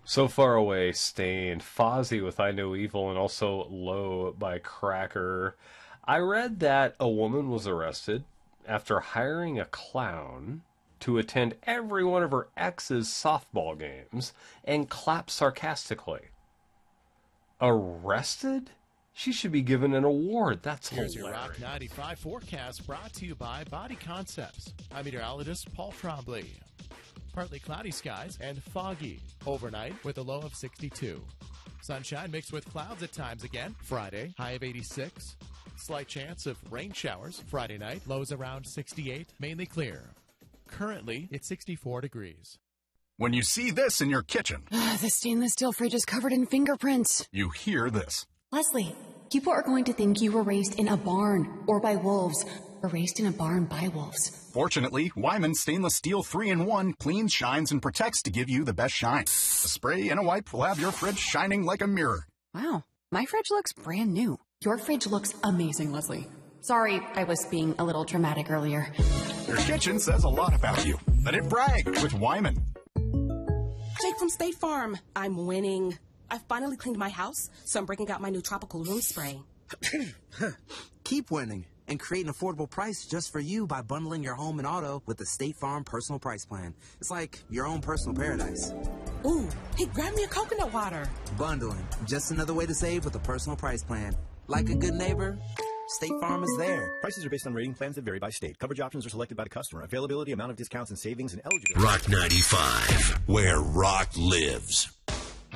So Far Away, Stained, Fozzy with I Know Evil, and also Low by Cracker. I read that a woman was arrested after hiring a clown to attend every one of her ex's softball games and clap sarcastically. Arrested? She should be given an award. That's Here's hilarious. your Rock 95 forecast brought to you by Body Concepts. I'm meteorologist Paul Trombley. Partly cloudy skies and foggy overnight with a low of 62. Sunshine mixed with clouds at times again. Friday, high of 86. Slight chance of rain showers Friday night. Lows around 68, mainly clear. Currently, it's 64 degrees. When you see this in your kitchen, The stainless steel fridge is covered in fingerprints. you hear this. Leslie, people are going to think you were raised in a barn or by wolves, or raised in a barn by wolves. Fortunately, Wyman Stainless Steel 3-in-1 cleans, shines, and protects to give you the best shine. A spray and a wipe will have your fridge shining like a mirror. Wow, my fridge looks brand new. Your fridge looks amazing, Leslie. Sorry, I was being a little dramatic earlier. Your kitchen says a lot about you. Let it brag with Wyman. Jake from State Farm. I'm winning. I finally cleaned my house, so I'm breaking out my new tropical room spray. Keep winning and create an affordable price just for you by bundling your home and auto with the State Farm Personal Price Plan. It's like your own personal paradise. Ooh, hey, grab me a coconut water. Bundling, just another way to save with a personal price plan. Like a good neighbor, State Farm is there. Prices are based on rating plans that vary by state. Coverage options are selected by the customer. Availability, amount of discounts and savings, and eligibility. Rock 95, where rock lives.